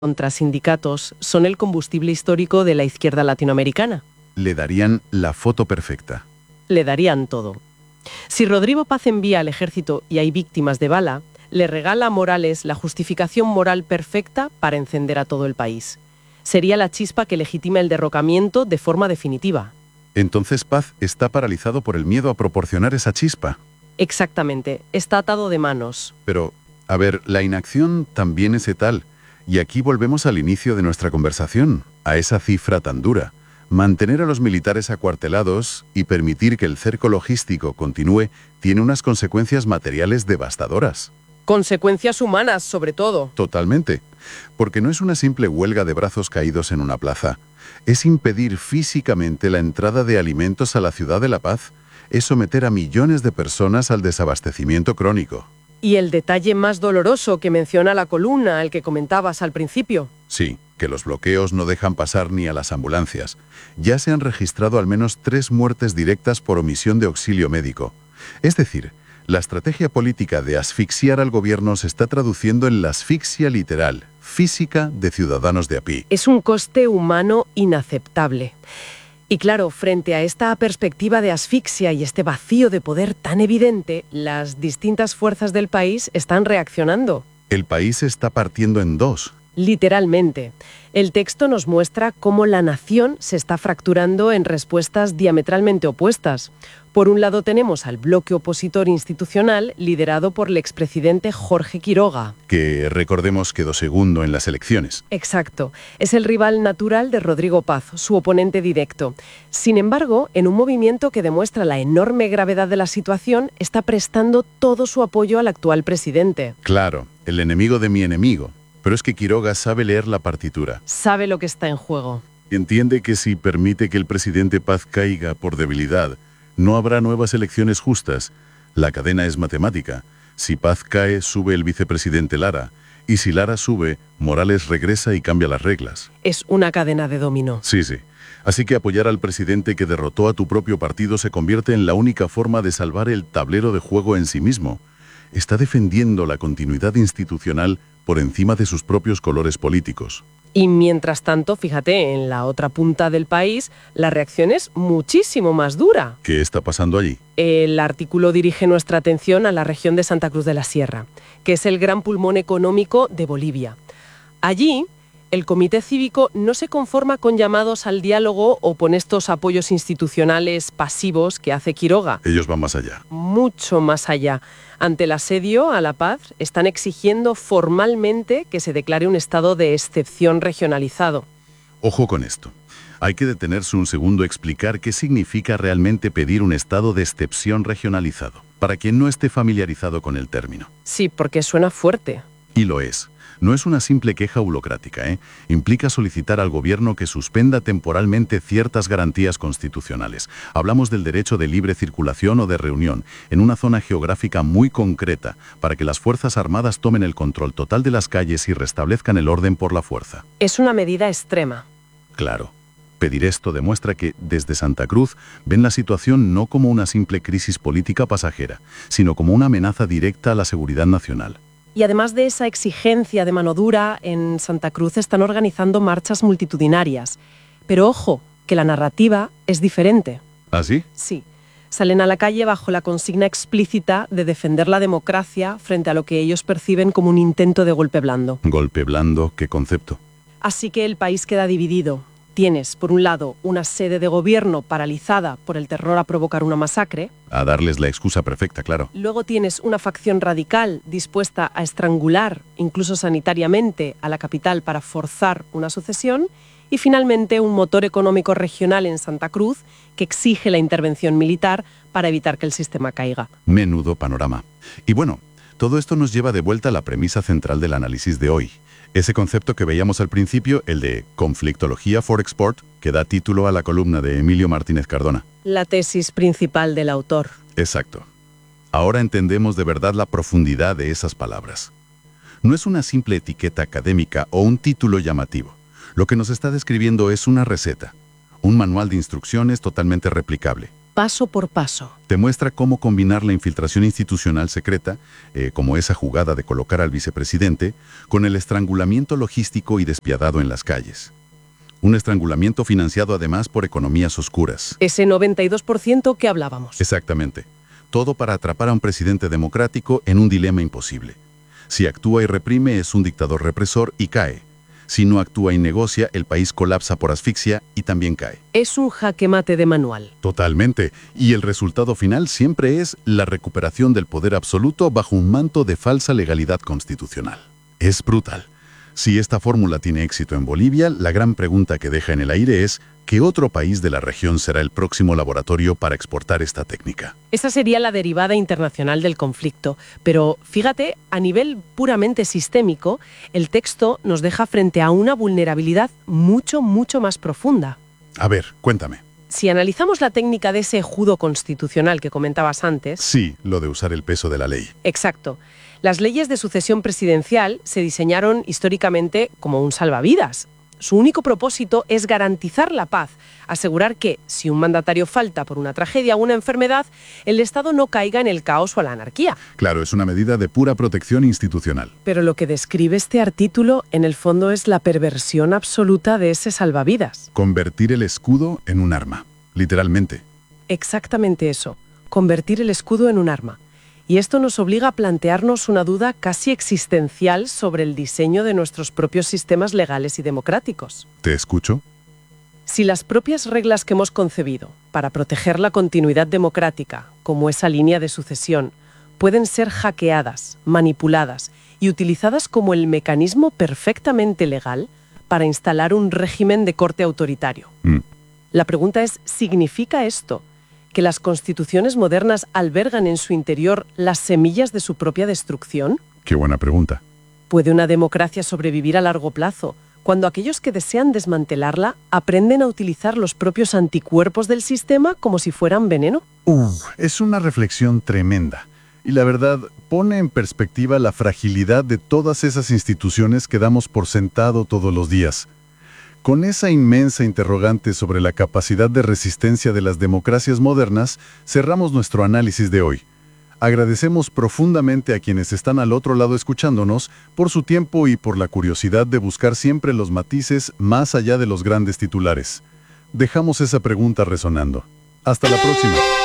contra sindicatos son el combustible histórico de la izquierda latinoamericana. Le darían la foto perfecta. Le darían todo. Si Rodrigo Paz envía al ejército y hay víctimas de bala, le regala a Morales la justificación moral perfecta para encender a todo el país. Sería la chispa que legitima el derrocamiento de forma definitiva. Entonces Paz está paralizado por el miedo a proporcionar esa chispa. Exactamente, está atado de manos. Pero, a ver, la inacción también es tal. Y aquí volvemos al inicio de nuestra conversación, a esa cifra tan dura. Mantener a los militares acuartelados y permitir que el cerco logístico continúe tiene unas consecuencias materiales devastadoras. Consecuencias humanas, sobre todo. Totalmente. Porque no es una simple huelga de brazos caídos en una plaza. Es impedir físicamente la entrada de alimentos a la ciudad de La Paz. Es someter a millones de personas al desabastecimiento crónico. Y el detalle más doloroso que menciona la columna, el que comentabas al principio. Sí, que los bloqueos no dejan pasar ni a las ambulancias. Ya se han registrado al menos 3 muertes directas por omisión de auxilio médico. Es decir, la estrategia política de asfixiar al gobierno se está traduciendo en la asfixia literal, física de ciudadanos de a pie. Es un coste humano inaceptable. Y claro, frente a esta perspectiva de asfixia y este vacío de poder tan evidente, las distintas fuerzas del país están reaccionando. El país se está partiendo en dos. Literalmente. El texto nos muestra cómo la nación se está fracturando en respuestas diametralmente opuestas. Por un lado tenemos al bloque opositor institucional liderado por el expresidente Jorge Quiroga. Que, recordemos, quedó segundo en las elecciones. Exacto. Es el rival natural de Rodrigo Paz, su oponente directo. Sin embargo, en un movimiento que demuestra la enorme gravedad de la situación, está prestando todo su apoyo al actual presidente. Claro, el enemigo de mi enemigo. Pero es que Quiroga sabe leer la partitura. Sabe lo que está en juego. Entiende que si permite que el presidente Paz caiga por debilidad, no habrá nuevas elecciones justas. La cadena es matemática. Si Paz cae, sube el vicepresidente Lara. Y si Lara sube, Morales regresa y cambia las reglas. Es una cadena de dominó. Sí. Así que apoyar al presidente que derrotó a tu propio partido se convierte en la única forma de salvar el tablero de juego en sí mismo. Está defendiendo la continuidad institucional por encima de sus propios colores políticos. Y mientras tanto, fíjate, en la otra punta del país, la reacción es muchísimo más dura. ¿Qué está pasando allí? El artículo dirige nuestra atención a la región de Santa Cruz de la Sierra, que es el gran pulmón económico de Bolivia. Allí, el comité cívico no se conforma con llamados al diálogo o con estos apoyos institucionales pasivos que hace Quiroga. Ellos van más allá. Mucho más allá. Ante el asedio a la paz, están exigiendo formalmente que se declare un estado de excepción regionalizado. Ojo con esto. Hay que detenerse un segundo a explicar qué significa realmente pedir un estado de excepción regionalizado, para quien no esté familiarizado con el término. Sí, porque suena fuerte. Y lo es. No es una simple queja burocrática, Implica solicitar al gobierno que suspenda temporalmente ciertas garantías constitucionales. Hablamos del derecho de libre circulación o de reunión en una zona geográfica muy concreta para que las Fuerzas Armadas tomen el control total de las calles y restablezcan el orden por la fuerza. Es una medida extrema. Claro. Pedir esto demuestra que, desde Santa Cruz, ven la situación no como una simple crisis política pasajera, sino como una amenaza directa a la seguridad nacional. Y además de esa exigencia de mano dura, en Santa Cruz están organizando marchas multitudinarias. Pero ojo, que la narrativa es diferente. ¿Ah, sí? Sí. Salen a la calle bajo la consigna explícita de defender la democracia frente a lo que ellos perciben como un intento de golpe blando. ¿Golpe blando? ¿Qué concepto? Así que el país queda dividido. Tienes, por un lado, una sede de gobierno paralizada por el terror a provocar una masacre. A darles la excusa perfecta, claro. Luego tienes una facción radical dispuesta a estrangular, incluso sanitariamente, a la capital para forzar una sucesión. Y finalmente un motor económico regional en Santa Cruz que exige la intervención militar para evitar que el sistema caiga. Menudo panorama. Y bueno, todo esto nos lleva de vuelta a la premisa central del análisis de hoy. Ese concepto que veíamos al principio, el de conflictología for export, que da título a la columna de Emilio Martínez Cardona. La tesis principal del autor. Exacto. Ahora entendemos de verdad la profundidad de esas palabras. No es una simple etiqueta académica o un título llamativo. Lo que nos está describiendo es una receta, un manual de instrucciones totalmente replicable. paso por paso. Te muestra cómo combinar la infiltración institucional secreta, como esa jugada de colocar al vicepresidente, con el estrangulamiento logístico y despiadado en las calles. Un estrangulamiento financiado además por economías oscuras. Ese 92% que hablábamos. Exactamente. Todo para atrapar a un presidente democrático en un dilema imposible. Si actúa y reprime, es un dictador represor y cae. Si no actúa y negocia, el país colapsa por asfixia y también cae. Es un jaque mate de manual. Totalmente. Y el resultado final siempre es la recuperación del poder absoluto bajo un manto de falsa legalidad constitucional. Es brutal. Si esta fórmula tiene éxito en Bolivia, la gran pregunta que deja en el aire es ¿qué otro país de la región será el próximo laboratorio para exportar esta técnica? Esa sería la derivada internacional del conflicto. Pero fíjate, a nivel puramente sistémico, el texto nos deja frente a una vulnerabilidad mucho más profunda. A ver, cuéntame. Si analizamos la técnica de ese judo constitucional que comentabas antes... Sí, lo de usar el peso de la ley. Exacto. Las leyes de sucesión presidencial se diseñaron históricamente como un salvavidas. Su único propósito es garantizar la paz, asegurar que, si un mandatario falta por una tragedia o una enfermedad, el Estado no caiga en el caos o la anarquía. Claro, es una medida de pura protección institucional. Pero lo que describe este artículo, en el fondo, es la perversión absoluta de ese salvavidas. Convertir el escudo en un arma, literalmente. Exactamente eso, convertir el escudo en un arma. Y esto nos obliga a plantearnos una duda casi existencial sobre el diseño de nuestros propios sistemas legales y democráticos. ¿Te escucho? Si las propias reglas que hemos concebido para proteger la continuidad democrática, como esa línea de sucesión, pueden ser hackeadas, manipuladas y utilizadas como el mecanismo perfectamente legal para instalar un régimen de corte autoritario. La pregunta es, ¿significa esto que las constituciones modernas albergan en su interior las semillas de su propia destrucción? Qué buena pregunta. ¿Puede una democracia sobrevivir a largo plazo cuando aquellos que desean desmantelarla aprenden a utilizar los propios anticuerpos del sistema como si fueran veneno? Es una reflexión tremenda. Y la verdad, pone en perspectiva la fragilidad de todas esas instituciones que damos por sentado todos los días. Con esa inmensa interrogante sobre la capacidad de resistencia de las democracias modernas, cerramos nuestro análisis de hoy. Agradecemos profundamente a quienes están al otro lado escuchándonos por su tiempo y por la curiosidad de buscar siempre los matices más allá de los grandes titulares. Dejamos esa pregunta resonando. Hasta la próxima.